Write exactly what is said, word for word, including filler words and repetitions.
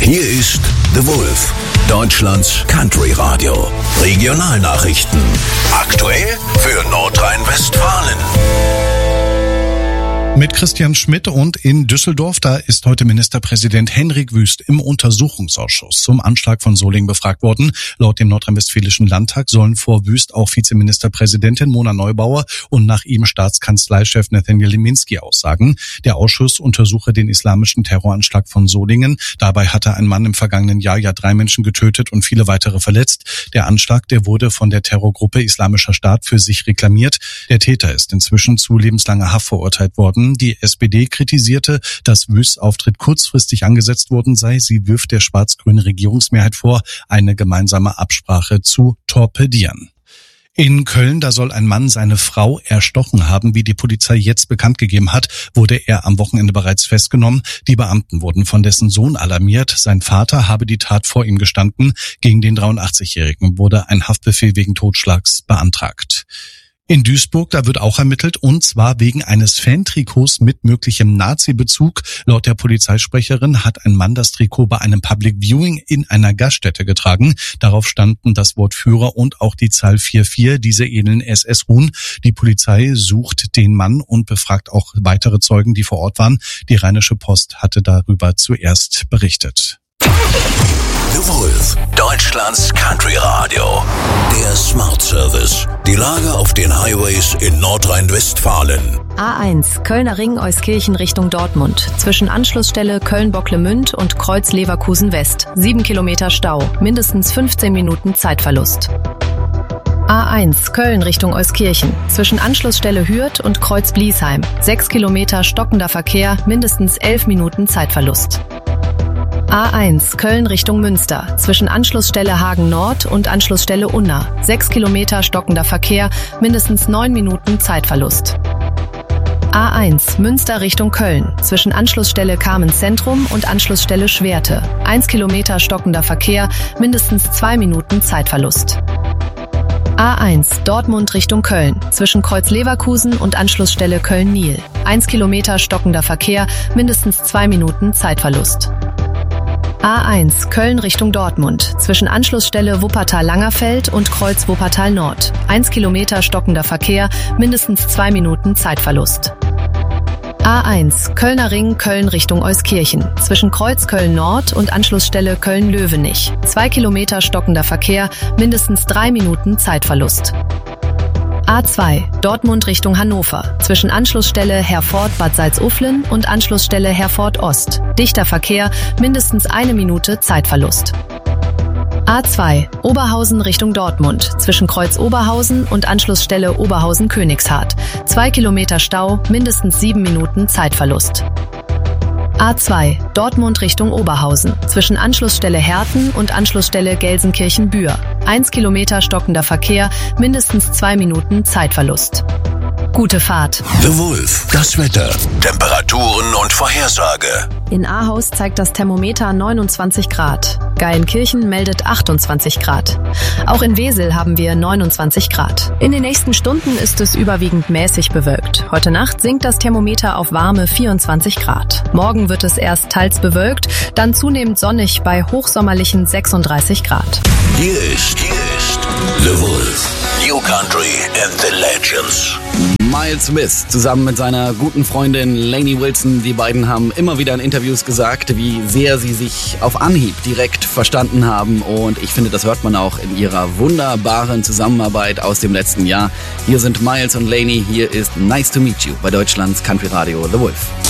Hier ist The Wolf, Deutschlands Country Radio. Regionalnachrichten. Aktuell für Nordrhein-Westfalen. Mit Christian Schmidt und in Düsseldorf, da ist heute Ministerpräsident Henrik Wüst im Untersuchungsausschuss zum Anschlag von Solingen befragt worden. Laut dem Nordrhein-Westfälischen Landtag sollen vor Wüst auch Vizeministerpräsidentin Mona Neubauer und nach ihm Staatskanzleichef Nathaniel Leminski aussagen. Der Ausschuss untersuche den islamischen Terroranschlag von Solingen. Dabei hatte ein Mann im vergangenen Jahr ja drei Menschen getötet und viele weitere verletzt. Der Anschlag, der wurde von der Terrorgruppe Islamischer Staat für sich reklamiert. Der Täter ist inzwischen zu lebenslanger Haft verurteilt worden. Die S P D kritisierte, dass Wüsts Auftritt kurzfristig angesetzt worden sei. Sie wirft der schwarz-grünen Regierungsmehrheit vor, eine gemeinsame Absprache zu torpedieren. In Köln, da soll ein Mann seine Frau erstochen haben. Wie die Polizei jetzt bekannt gegeben hat, wurde er am Wochenende bereits festgenommen. Die Beamten wurden von dessen Sohn alarmiert. Sein Vater habe die Tat vor ihm gestanden. Gegen den dreiundachtzigjährigen wurde ein Haftbefehl wegen Totschlags beantragt. In Duisburg, da wird auch ermittelt, und zwar wegen eines Fantrikots mit möglichem Nazi-Bezug. Laut der Polizeisprecherin hat ein Mann das Trikot bei einem Public Viewing in einer Gaststätte getragen. Darauf standen das Wort Führer und auch die Zahl vier vier. Diese ähneln S S-Ruhen. Die Polizei sucht den Mann und befragt auch weitere Zeugen, die vor Ort waren. Die Rheinische Post hatte darüber zuerst berichtet. The Wolf, Deutschlands Country Radio. Der Smart Service. Die Lage auf den Highways in Nordrhein-Westfalen. A eins, Kölner Ring, Euskirchen Richtung Dortmund. Zwischen Anschlussstelle Köln-Bocklemünd und Kreuz Leverkusen West. Sieben Kilometer Stau. Mindestens fünfzehn Minuten Zeitverlust. A eins, Köln Richtung Euskirchen. Zwischen Anschlussstelle Hürth und Kreuz Bliesheim. Sechs Kilometer stockender Verkehr. Mindestens elf Minuten Zeitverlust. A eins, Köln Richtung Münster. Zwischen Anschlussstelle Hagen Nord und Anschlussstelle Unna. Sechs Kilometer stockender Verkehr, mindestens neun Minuten Zeitverlust. A eins, Münster Richtung Köln. Zwischen Anschlussstelle Carmen Zentrum und Anschlussstelle Schwerte. Eins Kilometer stockender Verkehr, mindestens zwei Minuten Zeitverlust. A eins, Dortmund Richtung Köln. Zwischen Kreuz Leverkusen und Anschlussstelle Köln-Niel. Eins Kilometer stockender Verkehr, mindestens zwei Minuten Zeitverlust. A eins, Köln Richtung Dortmund. Zwischen Anschlussstelle Wuppertal-Langerfeld und Kreuz Wuppertal-Nord. Eins Kilometer stockender Verkehr, mindestens zwei Minuten Zeitverlust. A eins, Kölner Ring, Köln Richtung Euskirchen. Zwischen Kreuz Köln-Nord und Anschlussstelle Köln-Löwenich. Zwei Kilometer stockender Verkehr, mindestens drei Minuten Zeitverlust. A zwei, Dortmund Richtung Hannover. Zwischen Anschlussstelle Herford-Bad Salzuflen und Anschlussstelle Herford-Ost. Dichter Verkehr, mindestens eine Minute Zeitverlust. A zwei, Oberhausen Richtung Dortmund. Zwischen Kreuz Oberhausen und Anschlussstelle Oberhausen-Königshardt. Zwei Kilometer Stau, mindestens sieben Minuten Zeitverlust. A zwei, Dortmund Richtung Oberhausen. Zwischen Anschlussstelle Herten und Anschlussstelle Gelsenkirchen-Bühr. Eins Kilometer stockender Verkehr, mindestens zwei Minuten Zeitverlust. Gute Fahrt. The Wolf, das Wetter, Temperaturen und Vorhersage. In Ahaus zeigt das Thermometer neunundzwanzig Grad. Geilenkirchen meldet achtundzwanzig Grad. Auch in Wesel haben wir neunundzwanzig Grad. In den nächsten Stunden ist es überwiegend mäßig bewölkt. Heute Nacht sinkt das Thermometer auf warme vierundzwanzig Grad. Morgen wird es erst teils bewölkt, dann zunehmend sonnig bei hochsommerlichen sechsunddreißig Grad. Hier ist, hier ist The Wolf. New Country and the Legends. Miles Smith zusammen mit seiner guten Freundin Lainey Wilson, die beiden haben immer wieder in Interviews gesagt, wie sehr sie sich auf Anhieb direkt verstanden haben, und ich finde, das hört man auch in ihrer wunderbaren Zusammenarbeit aus dem letzten Jahr. Hier sind Miles und Lainey, hier ist Nice to Meet You bei Deutschlands Country Radio The Wolf.